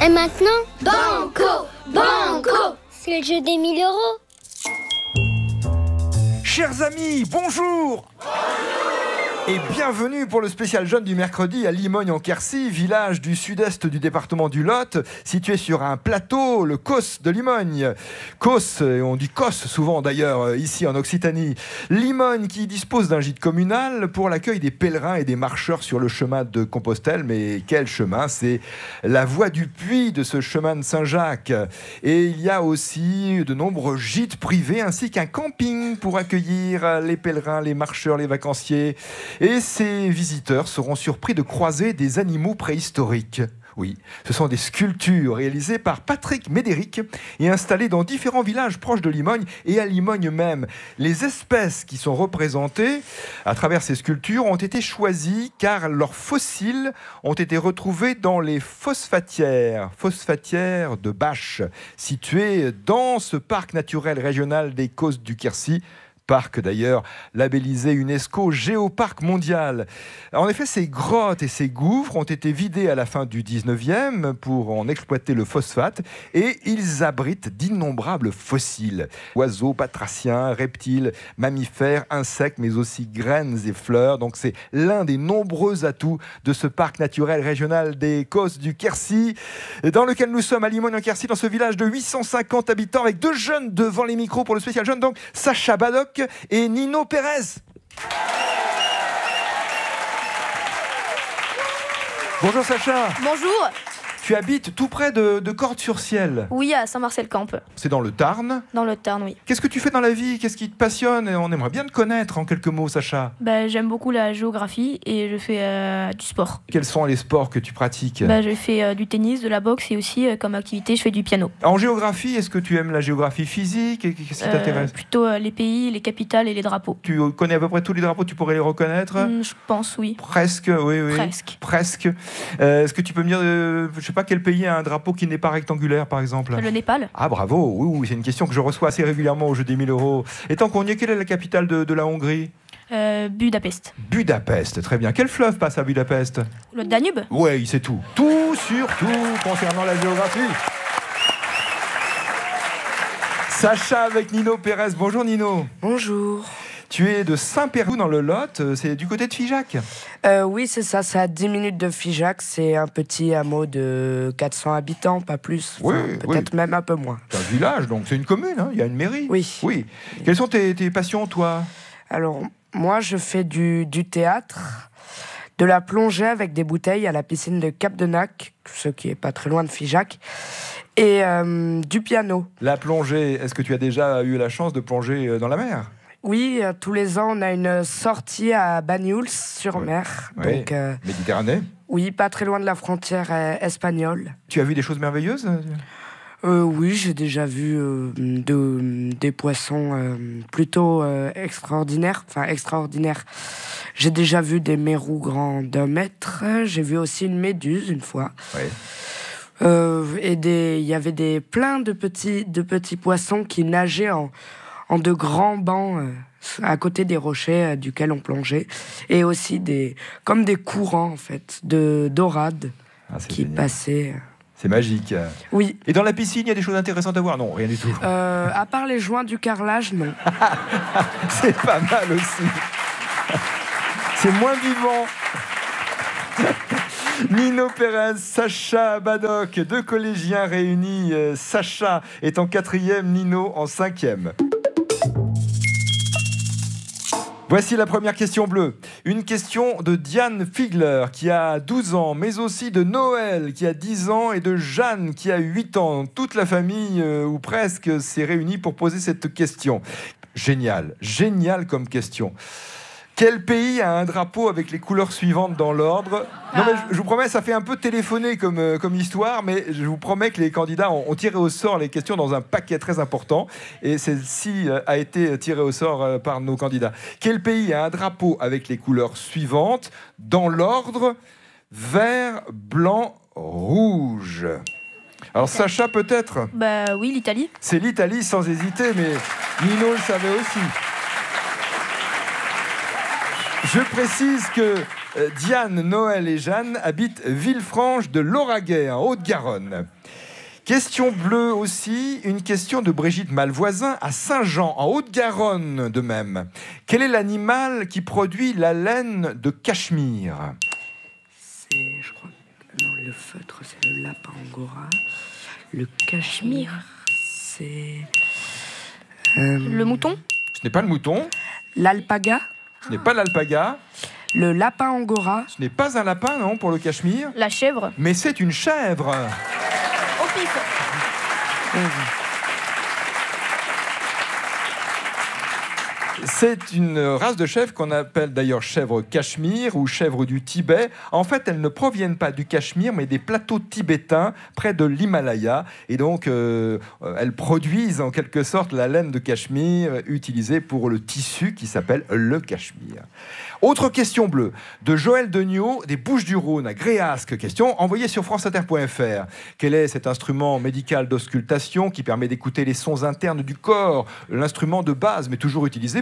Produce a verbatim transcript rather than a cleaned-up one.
Et maintenant, Banco, Banco, c'est le jeu des mille euros. Chers amis, bonjour. Et bienvenue pour le spécial jeune du mercredi à Limogne-en-Quercy, village du sud-est du département du Lot, situé sur un plateau, le Causse de Limogne. Causse, on dit Cosse souvent d'ailleurs ici en Occitanie. Limogne qui dispose d'un gîte communal pour l'accueil des pèlerins et des marcheurs sur le chemin de Compostelle. Mais quel chemin? C'est la voie du puits de ce chemin de Saint-Jacques. Et il y a aussi de nombreux gîtes privés ainsi qu'un camping pour accueillir les pèlerins, les marcheurs, les vacanciers. Et ces visiteurs seront surpris de croiser des animaux préhistoriques. Oui, ce sont des sculptures réalisées par Patrick Médéric et installées dans différents villages proches de Limogne et à Limogne même. Les espèces qui sont représentées à travers ces sculptures ont été choisies car leurs fossiles ont été retrouvés dans les phosphatières, phosphatières de Bâche, situées dans ce parc naturel régional des Causses du Quercy. Parc d'ailleurs labellisé UNESCO Géoparc mondial. En effet, ces grottes et ces gouffres ont été vidés à la fin du dix-neuvième pour en exploiter le phosphate et ils abritent d'innombrables fossiles. Oiseaux, batraciens, reptiles, mammifères, insectes, mais aussi graines et fleurs. Donc c'est l'un des nombreux atouts de ce parc naturel régional des Causses du Quercy, dans lequel nous sommes à Limogne-en-Quercy, dans ce village de huit cent cinquante habitants, avec deux jeunes devant les micros pour le spécial jeune, donc Sacha Badoc et Nino Pérez. Bonjour Sacha. Bonjour. Tu habites tout près de, de Cordes-sur-Ciel. Oui, à Saint-Marcel-Camp. C'est dans le Tarn. Dans le Tarn, oui. Qu'est-ce que tu fais dans la vie? Qu'est-ce qui te passionne? On aimerait bien te connaître en quelques mots, Sacha. Bah, j'aime beaucoup la géographie et je fais euh, du sport. Quels sont les sports que tu pratiques? Bah, je fais euh, du tennis, de la boxe et aussi, euh, comme activité, je fais du piano. En géographie, est-ce que tu aimes la géographie physique? Qu'est-ce qui Euh, t'intéresse? plutôt euh, les pays, les capitales et les drapeaux. Tu connais à peu près tous les drapeaux, tu pourrais les reconnaître? Mm, je pense, oui. Presque, oui, oui. Presque. Presque. Euh, est-ce que tu peux me dire, euh, je sais pas, quel pays a un drapeau qui n'est pas rectangulaire, par exemple? Le Népal. Ah, bravo, oui, oui, c'est une question que je reçois assez régulièrement au jeu des mille euros. Et tant qu'on y est, quelle est la capitale de, de la Hongrie? Euh, Budapest. Budapest, très bien. Quel fleuve passe à Budapest? Le Danube. Oui, c'est tout. Tout sur tout concernant la géographie. Sacha avec Nino Pérez. Bonjour Nino. Bonjour. Tu es de Saint-Péroux dans le Lot, c'est du côté de Figeac. Euh, oui, c'est ça, c'est à dix minutes de Figeac. C'est un petit hameau de quatre cents habitants, pas plus. Enfin, Oui, peut-être oui. même un peu moins. C'est un village, donc c'est une commune, hein, il y a une mairie. Oui. Oui. Quelles sont tes, tes passions, toi? Alors, moi, je fais du, du théâtre, de la plongée avec des bouteilles à la piscine de Cap-de-Nac, ce qui est pas très loin de Figeac, et euh, du piano. La plongée, est-ce que tu as déjà eu la chance de plonger dans la mer? Oui, euh, tous les ans, on a une sortie à Banyuls-sur-Mer. Oui. Donc, euh, Méditerranée. oui, pas très loin de la frontière euh, espagnole. Tu as vu des choses merveilleuses? Euh, oui, j'ai déjà vu euh, de, des poissons euh, plutôt euh, extraordinaires. Enfin, extraordinaires. J'ai déjà vu des mérous grands d'un mètre. J'ai vu aussi une méduse une fois. Oui. Euh, et des, il y avait des, plein de petits, de petits poissons qui nageaient en, en de grands bancs euh, à côté des rochers euh, duquel on plongeait. Et aussi des, comme des courants, en fait, de dorades Ah, c'est qui génial. passaient. C'est magique. Oui. Et dans la piscine, il y a des choses intéressantes à voir? Non, rien du tout. Euh, à part les joints du carrelage, non. C'est pas mal aussi. C'est moins vivant. Nino Pérez, Sacha Badoc, deux collégiens réunis. Euh, Sacha est en quatrième, Nino en cinquième. Voici la première question bleue. Une question de Diane Figler qui a douze ans, mais aussi de Noël qui a dix ans et de Jeanne qui a huit ans. Toute la famille, euh, ou presque, s'est réunie pour poser cette question. Génial, génial comme question. Quel pays a un drapeau avec les couleurs suivantes dans l'ordre? Non, mais je, je vous promets, ça fait un peu téléphoner comme, euh, comme histoire, mais je vous promets que les candidats ont, ont tiré au sort les questions dans un paquet très important, et celle-ci euh, a été tirée au sort euh, par nos candidats. Quel pays a un drapeau avec les couleurs suivantes dans l'ordre vert, blanc, rouge? Alors Sacha, peut-être? Bah oui, l'Italie. C'est l'Italie sans hésiter, mais Nino le savait aussi. Je précise que Euh, Diane, Noël et Jeanne habitent Villefranche de Lauragais, en Haute-Garonne. Question bleue aussi, une question de Brigitte Malvoisin à Saint-Jean, en Haute-Garonne de même. Quel est l'animal qui produit la laine de Cachemire ? C'est, je crois, non, le feutre, c'est le lapin angora. Le cachemire, c'est... Euh, Le mouton ? Ce n'est pas le mouton, L'alpaga. ce n'est pas l'alpaga, Le lapin angora. ce n'est pas un lapin, non, pour le Cachemire, La chèvre ? mais c'est une chèvre. Au pif. C'est une race de chèvre qu'on appelle d'ailleurs chèvre cachemire ou chèvre du Tibet. En fait, elles ne proviennent pas du Cachemire, mais des plateaux tibétains près de l'Himalaya. Et donc, euh, elles produisent en quelque sorte la laine de Cachemire utilisée pour le tissu qui s'appelle le Cachemire. Autre question bleue de Joël Degnaud des Bouches-du-Rhône à Gréasque. Question envoyée sur franceinter point f r. Quel est cet instrument médical d'auscultation qui permet d'écouter les sons internes du corps? L'instrument de base, mais toujours utilisé